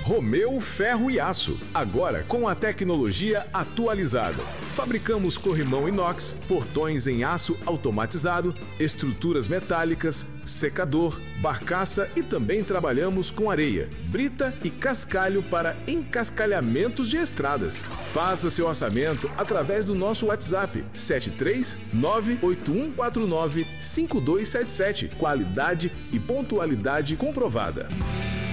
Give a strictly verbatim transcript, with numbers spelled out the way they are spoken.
Romeu Ferro e Aço, agora com a tecnologia atualizada. Fabricamos corrimão inox, portões em aço automatizado, estruturas metálicas, secador, barcaça e também trabalhamos com areia, brita e cascalho para encascalhamentos de estradas. Faça seu orçamento através do nosso WhatsApp sete três nove oito um quatro nove cinco dois sete sete. Qualidade e pontualidade comprovada.